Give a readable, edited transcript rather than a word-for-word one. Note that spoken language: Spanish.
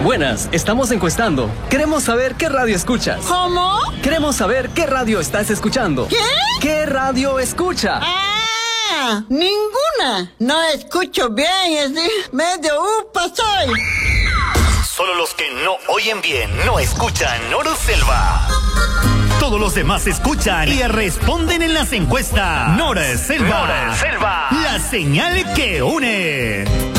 Buenas, estamos encuestando. Queremos saber qué radio escuchas. ¿Cómo? Queremos saber qué radio estás escuchando. ¿Qué? ¿Qué radio escucha? ¡Ah! ¡Ninguna! No escucho bien, es medio upa soy. Solo los que no oyen bien no escuchan Oro Selva. Todos los demás escuchan y responden en las encuestas. Nora Selva. La señal que une.